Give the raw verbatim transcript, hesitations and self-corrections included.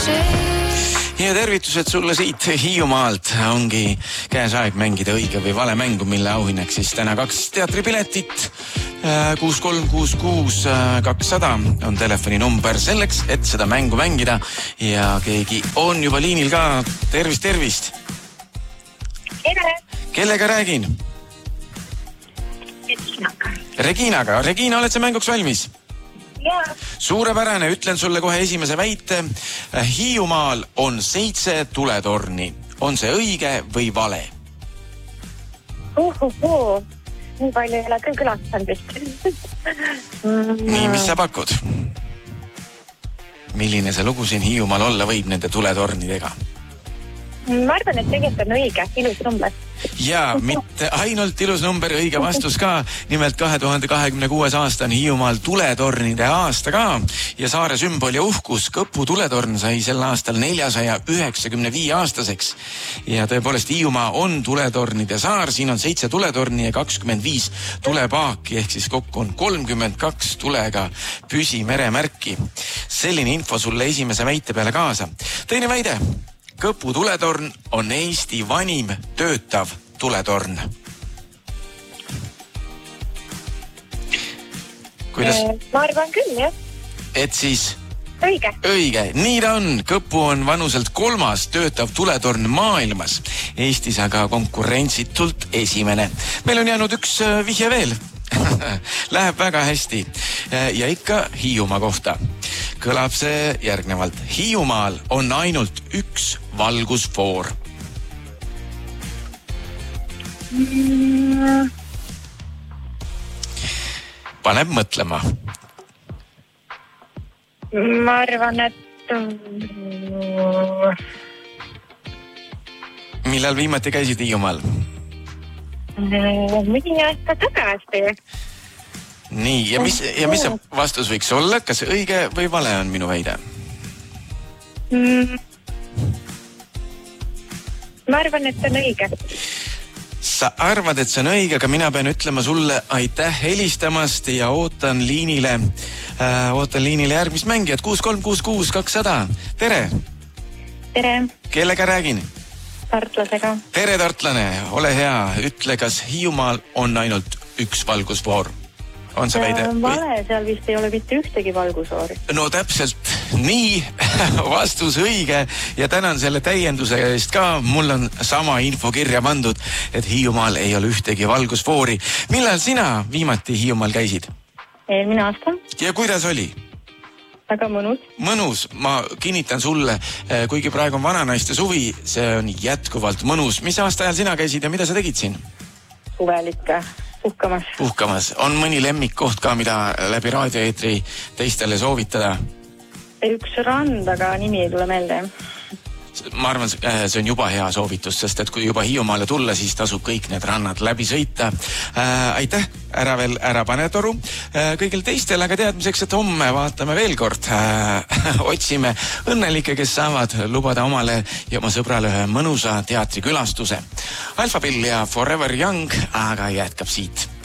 Ja tervitused sulle siit Hiiumaalt. Ongi käes aeg mängida õige või vale mängu, mille auhinnaks siis täna kaks teatripiletit. kuus kolm kuus kuus kakssada on telefoni number selleks, et seda mängu mängida. Ja keegi on juba liinil ka. Tervist, tervist. Tere. Kellega räägin? Reginaga. Reginaga. Regina, oled sa mänguks valmis? Jaa. Suurepärane, ütlen sulle kohe esimese väite. Hiiumaal on seitse tuletorni. On see õige või vale? Uhuhuu. Nii palju ei ole küll külastanud vist. Nii, mis sa pakud? Milline see lugu siin Hiiumaal olla võib nende tuletornidega? Ma arvan, et tegelikult on õige, ilus number. Ja, mitte ainult ilus number, õige vastus ka. Nimelt kahe tuhande kahekümne kuues aasta on Hiiumaal tuletornide aasta ka. Ja saare sümbol ja uhkus Kõpu tuletorn sai sel aastal neljasaja üheksakümne viie aastaseks. Ja tõepoolest Hiiumaa on tuletornide saar. Siin on seitse tuletorni ja kakskümmend viis tulepaaki, ehk siis kokku on kolmkümmend kaks tulega püsimeremärki. Selline info sulle esimese väite peale kaasa. Teine väide. Kõpu tuletorn on Eesti vanim töötav tuletorn. Kuidas? Ma arvan küll, jah. Et siis? Õige. Õige. Nii ta on. Kõpu on vanuselt kolmas töötav tuletorn maailmas. Eestis aga konkurentsitult esimene. Meil on jäänud üks vihje veel. Läheb väga hästi. Ja ikka Hiiumaa kohta. Kõlab see järgnevalt. Hiiumaal on ainult üks valgusfoor. Mm. Paneb mõtlema. Ma arvan, et... Millal viimati käisid Hiiumaal? Mõni aasta tagasi. Nii, ja mis, ja mis vastus võiks olla? Kas õige või vale on minu väide? Mm. Ma arvan, et see on õige. Sa arvad, et see on õige, aga mina pean ütlema sulle aitäh helistamast ja ootan liinile, äh, ootan liinile järgmist mängijat. kuus kolm kuus kuus kakssada. Tere! Tere! Kellega räägin? Tartlasega. Tere, tartlane! Ole hea, ütle, kas Hiiumaal on ainult üks valgusfoor? On see väide? Vale, seal vist ei ole mitte ühtegi valgusfoori. No täpselt nii, vastus õige ja tänan selle täienduse eest ka. Mul on sama info kirja pandud, et Hiiumaal ei ole ühtegi valgusfoori. Millal sina viimati Hiiumaal käisid? Eelmine aasta. Ja kuidas oli? Väga mõnus. Mõnus, ma kinnitan sulle, kuigi praegu on vananaiste suvi, see on jätkuvalt mõnus. Mis aasta ajal sina käisid ja mida sa tegid siin? Suvel ikka. Puhkamas. Puhkamas. On mõni lemmikkoht ka, mida läbi raadioeetri teistele soovitada? Üks rand, aga nimi ei tule meelde. Ma arvan, see on juba hea soovitus, sest et kui juba Hiiumaale tulla, siis tasub kõik need rannad läbi sõita. Äh, aitäh, ära veel ära pane toru. Äh, kõigil teistel aga teadmiseks, et homme vaatame veel kord. Äh, otsime õnnelikke, kes saavad lubada omale ja oma sõbrale ühe mõnusa teatrikülastuse. Alphabill ja Forever Young, aga jätkab siit.